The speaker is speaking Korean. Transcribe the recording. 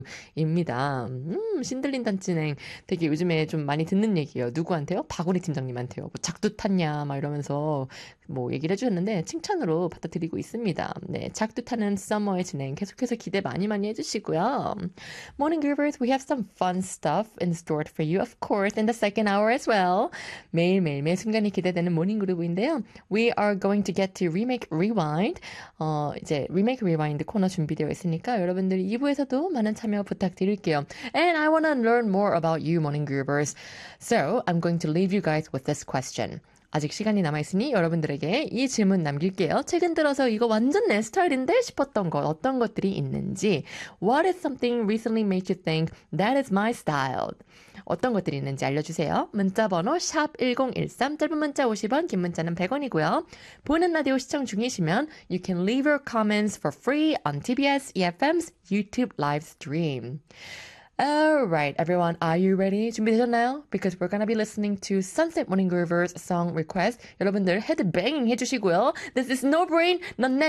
입니다. 신들린 단진행 되게 요즘에 좀 많이 듣는 얘기예요. 누구한테요? 박우리 팀장님한테요. 뭐 작두 탔냐 막 이러면서 뭐 얘기를 해주셨는데 칭찬으로 받아들이고 있습니다. 네, 작두 타는 서머의 진행 계속해서 기대 많이 많이 해주시고요. Morning Groovers, we have some fun stuff in store for you, of course, in the second hour as well. 매일매일 매 순간이 기대되는 모닝 그루브인데요. We are going to get to Remake Rewind. 이제 Remake Rewind 코너 준비되어 있으니까 여러분들 2부에서도 많은 참여 부탁드릴게요. And I want to learn more about you, Morning Groovers. So I'm going to leave you guys with this question. 아직 시간이 남아있으니 여러분들에게 이 질문 남길게요. 최근 들어서 이거 완전 내 스타일인데 싶었던 것, 어떤 것들이 있는지. What is something recently made you think that is my style? 어떤 것들이 있는지 알려주세요. 문자번호 샵 1013, 짧은 문자 50원, 긴 문자는 100원이고요. 보는 라디오 시청 중이시면 you can leave your comments for free on TBS EFM's YouTube live stream. Alright, everyone, are you ready? 준비되셨나요? Because we're gonna be listening to Sunset Morning Groovers song request. 여러분들 헤드뱅잉 해주시고요. This is No Brain, 넌 내